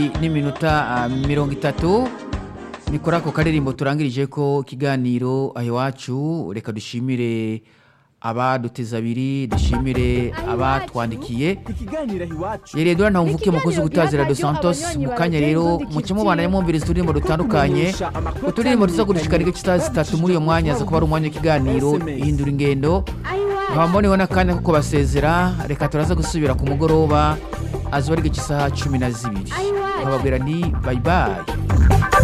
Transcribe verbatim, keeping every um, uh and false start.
n'iminota ah, mirongo itatu ni kuri ako karirimbo turangirije ko ikiganiro aho iwacu. Reka dushimire abaduteza abiri, dushimire abatwandikiye. Yere Edouard Ntawumvuke umukozi w'Ubutazira dos Santos. Mu kanya rero muke mubana mwumviriza uturirimbo dutandukanye, uturirimbo tuza kudushikana igice cy'isaha zitatu. Muri iyo mwanya aza kuba ari umwanya w'ikiganiro ihindura ingendo. Nkabamboneho n'akanya ko kubasezera. Reka turaza gusubira ku mugoroba azuba ari igice cy'isaha cumi na zibiri. Nkababwira nti bye bye.